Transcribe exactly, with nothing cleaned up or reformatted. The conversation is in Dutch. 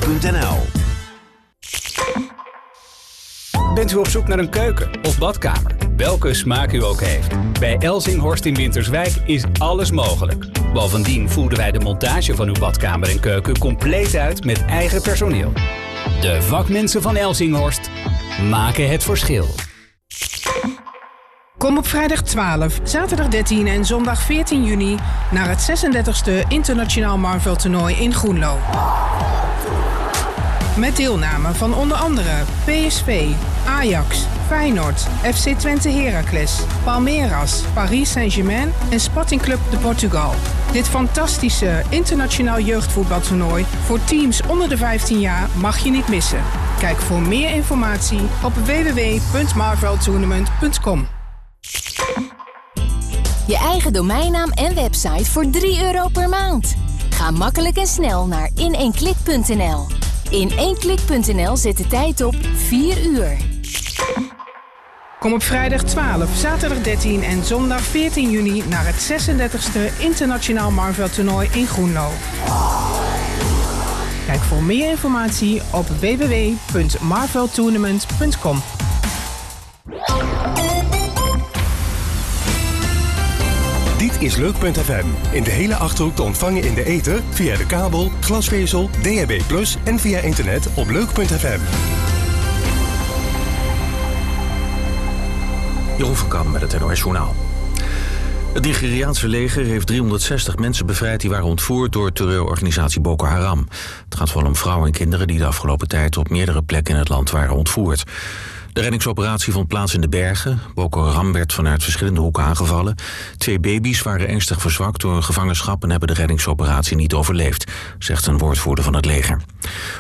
punt n l. Bent u op zoek naar een keuken of badkamer? Welke smaak u ook heeft. Bij Elzinghorst in Winterswijk is alles mogelijk. Bovendien voeren wij de montage van uw badkamer en keuken compleet uit met eigen personeel. De vakmensen van Elzinghorst maken het verschil. Kom op vrijdag twaalf, zaterdag dertien en zondag veertien juni naar het zesendertigste Internationaal Marvel Toernooi in Groenlo. Met deelname van onder andere P S V, Ajax, Feyenoord, F C Twente Heracles, Palmeiras, Paris Saint-Germain en Sporting Club de Portugal. Dit fantastische internationaal jeugdvoetbaltoernooi voor teams onder de vijftien jaar mag je niet missen. Kijk voor meer informatie op w w w punt marvel tournament punt com. Je eigen domeinnaam en website voor drie euro per maand. Ga makkelijk en snel naar in één klik punt n l. In één klik punt n l zet de tijd op vier uur. Kom op vrijdag twaalf, zaterdag dertien en zondag veertien juni naar het zesendertigste Internationaal Marvel Toernooi in Groenlo. Kijk voor meer informatie op w w w punt marvel tournament punt com. Dit is Leuk punt f m. In de hele Achterhoek te ontvangen in de ether, via de kabel, glasvezel, D A B plus en via internet op Leuk punt f m. Jeroen van Kam met het N O S-journaal. Het Nigeriaanse leger heeft driehonderdzestig mensen bevrijd die waren ontvoerd door terreurorganisatie Boko Haram. Het gaat vooral om vrouwen en kinderen die de afgelopen tijd op meerdere plekken in het land waren ontvoerd. De reddingsoperatie vond plaats in de bergen. Boko Haram werd vanuit verschillende hoeken aangevallen. Twee baby's waren ernstig verzwakt door een gevangenschap en hebben de reddingsoperatie niet overleefd, zegt een woordvoerder van het leger.